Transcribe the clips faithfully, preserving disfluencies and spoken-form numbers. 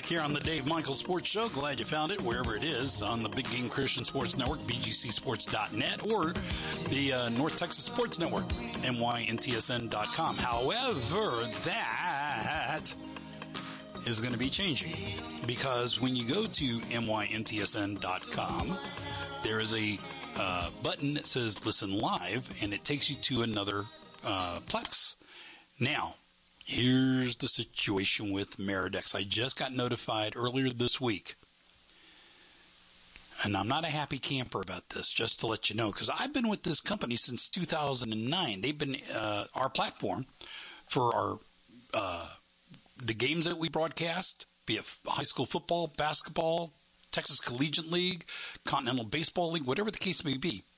here on the Dave Michaels Sports Show. Glad you found it wherever it is on the Big Game Christian Sports Network, B G C sports dot net, or the uh, North Texas Sports Network, M Y N T S N dot com. However, that is going to be changing because when you go to M Y N T S N dot com, there is a uh, button that says Listen Live, and it takes you to another uh, Plex. Now, here's the situation with Meridex. I just got notified earlier this week, and I'm not a happy camper about this, just to let you know, because I've been with this company since two thousand nine. They've been uh, our platform for our uh, the games that we broadcast, be it high school football, basketball, Texas Collegiate League, Continental Baseball League, whatever the case may be.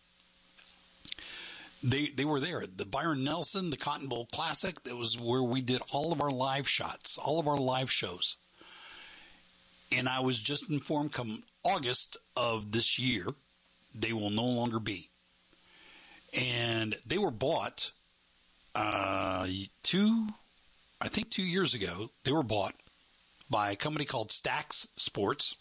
They they were there. The Byron Nelson, the Cotton Bowl Classic, that was where we did all of our live shots, all of our live shows. And I was just informed come August of this year, they will no longer be. And they were bought uh, two, I think two years ago, they were bought by a company called Stax Sports.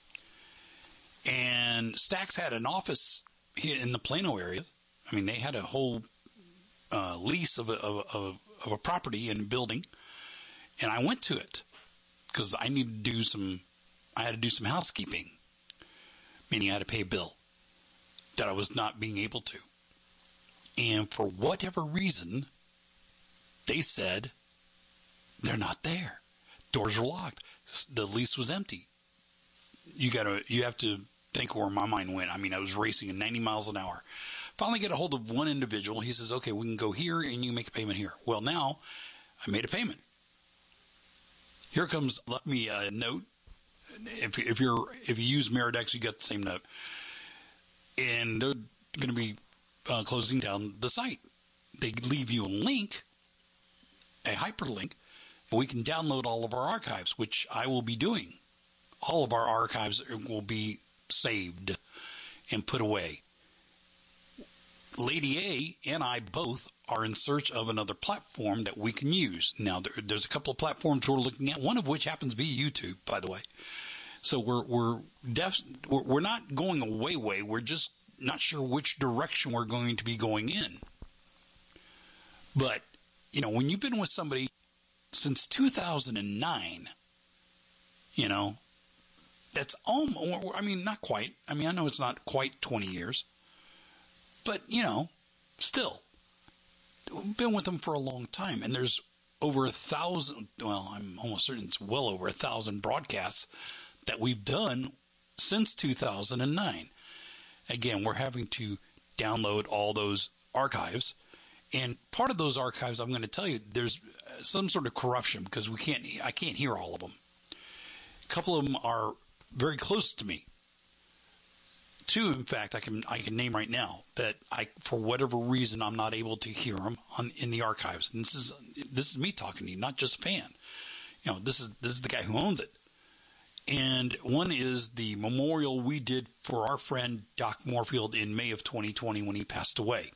And Stax had an office here in the Plano area. I mean, they had a whole uh, lease of a, of, of, of a property and building, and I went to it because I needed to do some, I had to do some housekeeping, meaning I had to pay a bill that I was not being able to. And for whatever reason, they said they're not there. Doors are locked. The lease was empty. You gotta, you have to think where my mind went. I mean, I was racing at ninety miles an hour. Finally get a hold of one individual. He says, okay, we can go here and you can make a payment here. Well, now I made a payment. Here comes, let me uh, note. If, if you're, if you use Meridex, you get the same note. And they're going to be uh, closing down the site. They leave you a link, a hyperlink, and we can download all of our archives, which I will be doing. All of our archives will be saved and put away. Lady A and I both are in search of another platform that we can use. Now, there, there's a couple of platforms we're looking at, one of which happens to be YouTube, by the way. So we're we're def- we're, we're not going away way. We're just not sure which direction we're going to be going in. But, you know, when you've been with somebody since two thousand nine, you know, that's almost, I mean, not quite. I mean, I know it's not quite twenty years. But, you know, still, we've been with them for a long time. And there's over a thousand, well, I'm almost certain it's well over a thousand broadcasts that we've done since two thousand nine. Again, we're having to download all those archives. And part of those archives, I'm going to tell you, there's some sort of corruption because we can't, I can't hear all of them. A couple of them are very close to me. Two, in fact, I can I can name right now that I, for whatever reason, I'm not able to hear them on in the archives. And this is this is me talking to you, not just a fan. You know, this is this is the guy who owns it. And one is the memorial we did for our friend Doc Moorfield in May of twenty twenty when he passed away.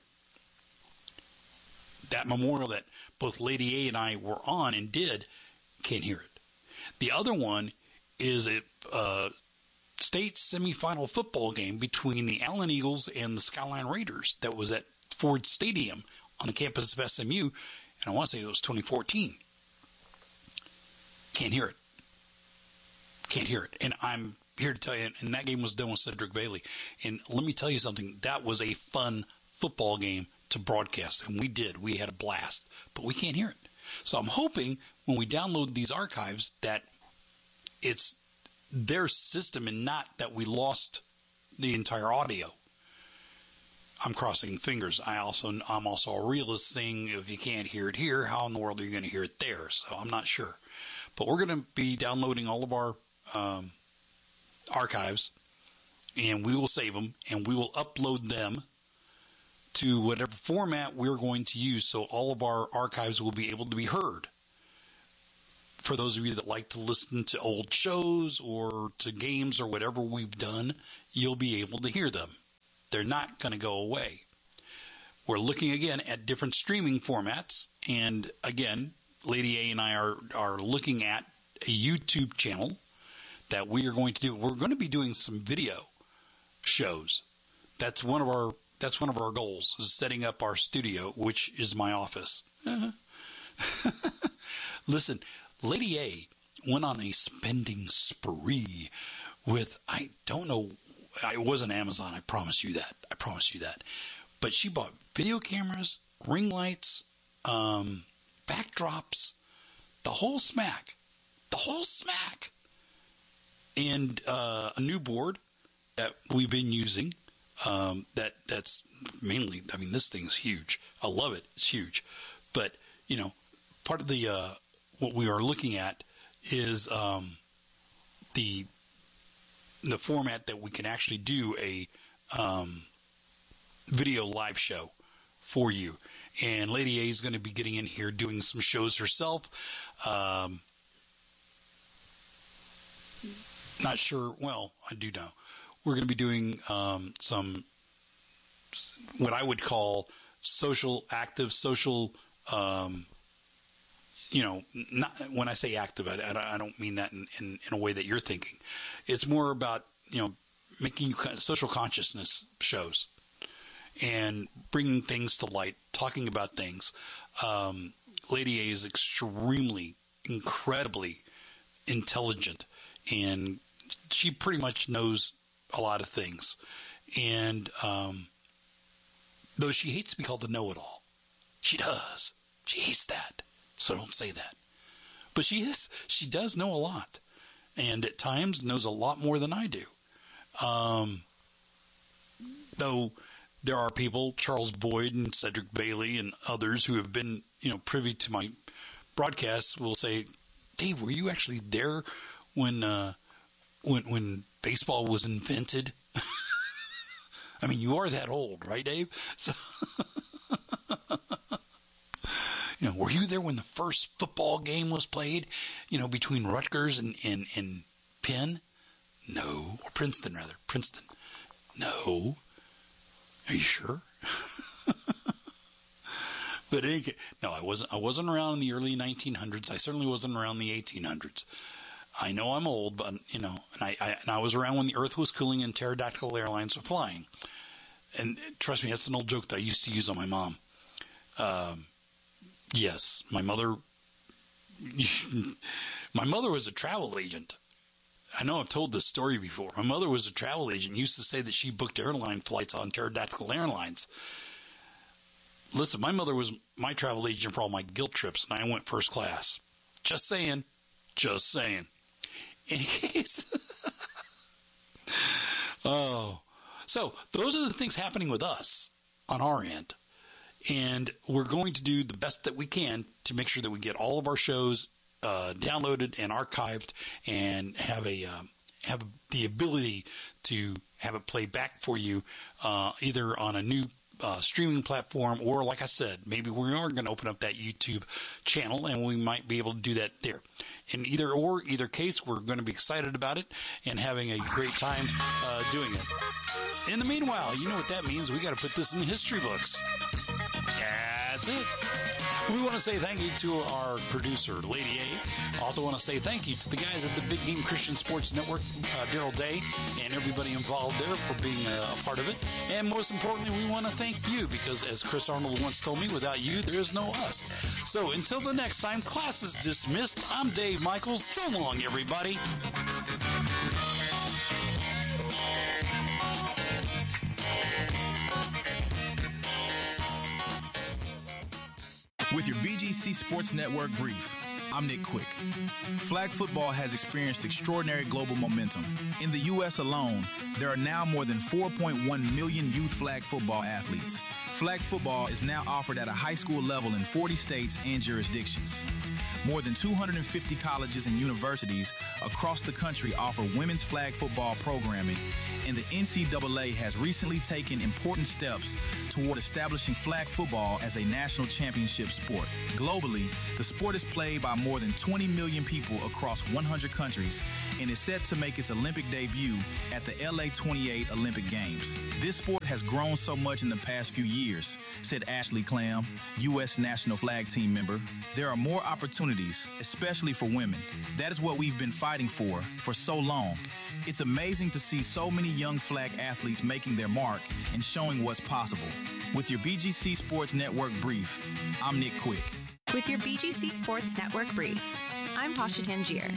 That memorial that both Lady A and I were on and did, can't hear it. The other one is a uh, state semifinal football game between the Allen Eagles and the Skyline Raiders that was at Ford Stadium on the campus of S M U, and I want to say it was twenty fourteen. Can't hear it. Can't hear it. And I'm here to tell you, and that game was done with Cedric Bailey. And let me tell you something, that was a fun football game to broadcast, and we did. We had a blast, but we can't hear it. So I'm hoping when we download these archives that it's their system and not that we lost the entire audio. I'm crossing fingers. I also, I'm also a realist saying if you can't hear it here, how in the world are you going to hear it there? So I'm not sure. But we're going to be downloading all of our um, archives, and we will save them, and we will upload them to whatever format we're going to use, so all of our archives will be able to be heard. For those of you that like to listen to old shows or to games or whatever we've done, you'll be able to hear them. They're not going to go away. We're looking again at different streaming formats, and again, Lady A and I are, are looking at a YouTube channel that we are going to do. We're going to be doing some video shows. That's one of our that's one of our goals, is setting up our studio, which is my office. Uh-huh. Listen, Lady A went on a spending spree with, I don't know, it wasn't Amazon, I promise you that. I promise you that. But she bought video cameras, ring lights, um, backdrops, the whole smack. The whole smack. And uh, a new board that we've been using. Um, that that's mainly, I mean, this thing's huge. I love it. It's huge. But, you know, part of the, uh, what we are looking at is um, the the format that we can actually do a um, video live show for you. And Lady A is going to be getting in here doing some shows herself. Um, not sure. Well, I do know. We're going to be doing um, some, what I would call social, active, social, um, you know, not, when I say active, I, I don't mean that in, in, in a way that you're thinking. It's more about, you know, making social consciousness shows and bringing things to light, talking about things. Um, Lady A is extremely, incredibly intelligent, and she pretty much knows a lot of things. And um, though she hates to be called the know-it-all, she does. She hates that. So don't say that. But she is. She does know a lot, and at times knows a lot more than I do. Um, though there are people, Charles Boyd and Cedric Bailey and others who have been, you know, privy to my broadcasts, will say, "Dave, were you actually there when uh, when when baseball was invented?" I mean, you are that old, right, Dave? So, you know, were you there when the first football game was played, you know, between Rutgers and, and, and Penn? No. Or Princeton, rather. Princeton. No. Are you sure? But any case, no, I wasn't, I wasn't around in the early nineteen hundreds. I certainly wasn't around in the eighteen hundreds. I know I'm old, but, you know, and I, I, and I was around when the earth was cooling and pterodactyl airlines were flying. And trust me, that's an old joke that I used to use on my mom. Um, yes, my mother, my mother was a travel agent. I know I've told this story before. My mother was a travel agent, used to say that she booked airline flights on pterodactyl airlines. Listen, my mother was my travel agent for all my guilt trips, and I went first class. Just saying. Just saying. In case. Oh. So, those are the things happening with us on our end. And we're going to do the best that we can to make sure that we get all of our shows uh, downloaded and archived and have a um, have the ability to have it play back for you uh, either on a new uh, streaming platform, or, like I said, maybe we are going to open up that YouTube channel and we might be able to do that there. In either or, either case, we're going to be excited about it and having a great time uh, doing it. In the meanwhile, you know what that means. We got to put this in the history books. That's it. We want to say thank you to our producer, Lady A. Also want to say thank you to the guys at the Big Game Christian Sports Network, uh, Daryl Day, and everybody involved there for being a, a part of it. And most importantly, we want to thank you, because as Chris Arnold once told me, without you, there is no us. So until the next time, class is dismissed. I'm Dave Michaels. So long, everybody. With your B G C Sports Network brief, I'm Nick Quick. Flag football has experienced extraordinary global momentum. In the U S alone, there are now more than four point one million youth flag football athletes. Flag football is now offered at a high school level in forty states and jurisdictions. More than two hundred fifty colleges and universities across the country offer women's flag football programming, and the N C double A has recently taken important steps toward establishing flag football as a national championship sport. Globally, the sport is played by more than twenty million people across one hundred countries and is set to make its Olympic debut at the L A twenty-eight Olympic Games. This sport has grown so much in the past few years, said Ashley Clam, U S national flag team member. There are more opportunities opportunities, especially for women. That is what we've been fighting for for so long. It's amazing to see so many young flag athletes making their mark and showing what's possible. With your B G C Sports Network Brief, I'm Nick Quick. With your B G C Sports Network Brief, I'm Tasha Tangier.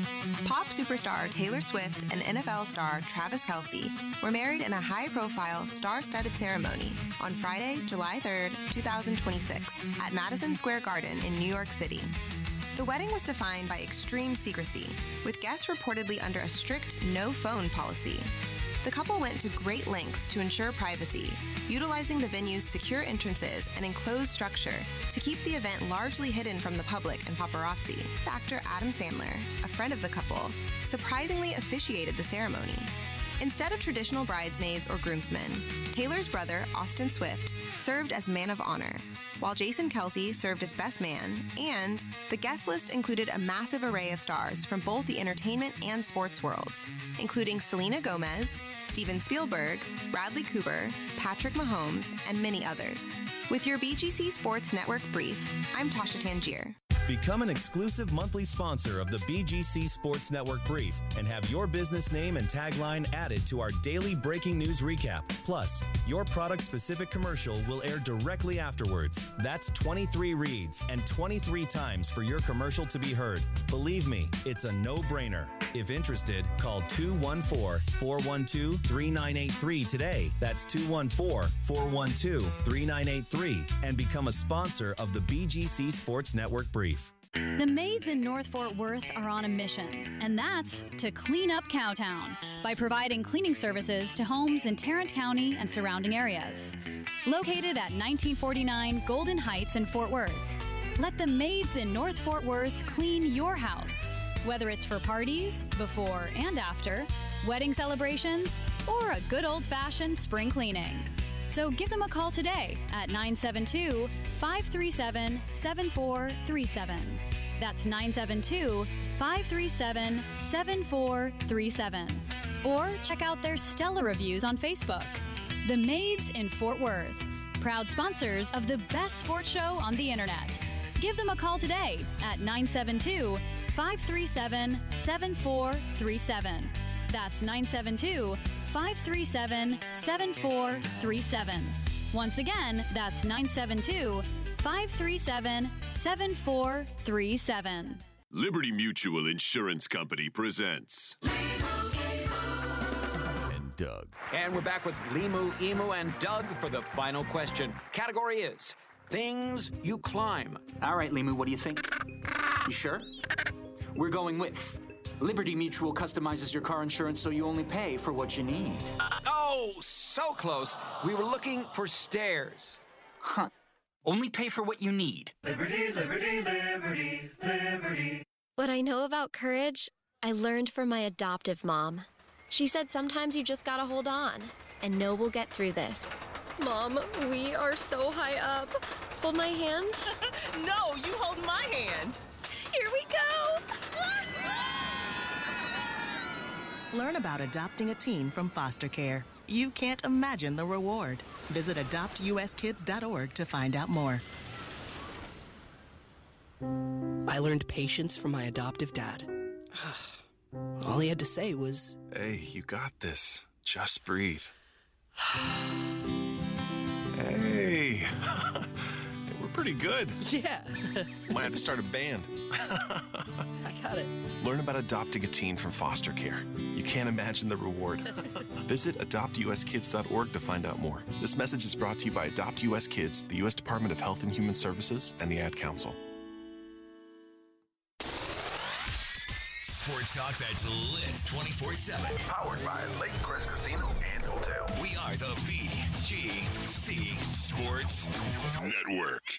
Pop superstar Taylor Swift and N F L star Travis Kelce were married in a high-profile, star-studded ceremony on Friday, July third, twenty twenty-six, at Madison Square Garden in New York City. The wedding was defined by extreme secrecy, with guests reportedly under a strict no-phone policy. The couple went to great lengths to ensure privacy, utilizing the venue's secure entrances and enclosed structure to keep the event largely hidden from the public and paparazzi. Actor Adam Sandler, a friend of the couple, surprisingly officiated the ceremony. Instead of traditional bridesmaids or groomsmen, Taylor's brother, Austin Swift, served as man of honor, while Jason Kelce served as best man, and the guest list included a massive array of stars from both the entertainment and sports worlds, including Selena Gomez, Steven Spielberg, Bradley Cooper, Patrick Mahomes, and many others. With your B G C Sports Network Brief, I'm Tasha Tangier. Become an exclusive monthly sponsor of the B G C Sports Network Brief and have your business name and tagline added to our daily breaking news recap. Plus, your product-specific commercial will air directly afterwards. That's twenty-three reads and twenty-three times for your commercial to be heard. Believe me, it's a no-brainer. If interested, call two one four, four one two, three nine eight three today. That's two one four, four one two, three nine eight three and become a sponsor of the B G C Sports Network Brief. The maids in North Fort Worth are on a mission, and that's to clean up Cowtown by providing cleaning services to homes in Tarrant County and surrounding areas. Located at nineteen forty-nine Golden Heights in Fort Worth, let the maids in North Fort Worth clean your house, whether it's for parties, before and after, wedding celebrations, or a good old-fashioned spring cleaning. So give them a call today at nine seven two, five three seven, seven four three seven. That's nine seven two, five three seven, seven four three seven. Or check out their stellar reviews on Facebook. The Maids in Fort Worth, proud sponsors of the best sports show on the internet. Give them a call today at nine seven two, five three seven, seven four three seven. That's nine seven two, five three seven, seven four three seven. Once again, that's nine seven two, five three seven, seven four three seven. Liberty Mutual Insurance Company presents and Doug. And we're back with Limu, Emu, and Doug for the final question. Category is things you climb. All right, Limu, what do you think? You sure? We're going with Liberty Mutual customizes your car insurance so you only pay for what you need. Oh, so close. We were looking for stairs. Huh. Only pay for what you need. Liberty, liberty, liberty, liberty. What I know about courage, I learned from my adoptive mom. She said sometimes you just gotta hold on and know we'll get through this. Mom, we are so high up. Hold my hand. No, you hold my hand. Here we go. Learn about adopting a teen from foster care. You can't imagine the reward. Visit adopt u s kids dot org to find out more. I learned patience from my adoptive dad. All he had to say was, "Hey, you got this. Just breathe." Hey, we're pretty good. Yeah. Might have to start a band. I got it. Learn about adopting a teen from foster care. You can't imagine the reward. Visit adopt u s kids dot org to find out more. This message is brought to you by Adopt U S Kids, the U S Department of Health and Human Services, and the Ad Council. Sports talk that's lit twenty-four seven. Powered by Lake Crest Casino and Hotel. We are the B G C Sports Network.